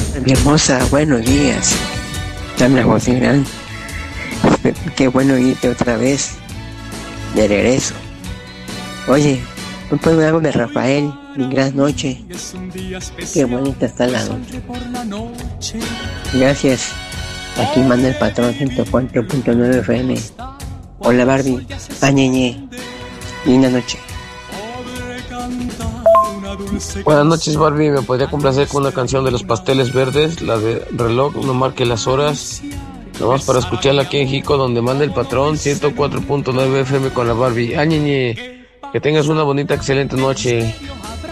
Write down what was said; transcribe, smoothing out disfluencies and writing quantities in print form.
Mi hermosa, buenos días. Habla José Gran. Qué bueno irte otra vez de regreso. Oye, ¿no puedo algo de Rafael? Mi gran noche. Qué bonita está la noche. Gracias. Aquí manda el patrón 104.9 FM. Hola Barbie. Añeñe. Linda noche. Buenas noches, Barbie. ¿Me podría complacer con una canción de Los Pasteles Verdes? La de Reloj no marque las horas. Nomás para escucharla aquí en Jico, donde manda el patrón 104.9 FM con la Barbie. Añeñe. Que tengas una bonita, excelente noche.